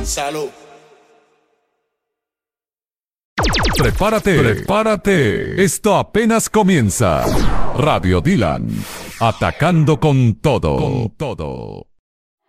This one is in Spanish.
Salud. Prepárate. Esto apenas comienza. Radio Dylan, atacando con todo.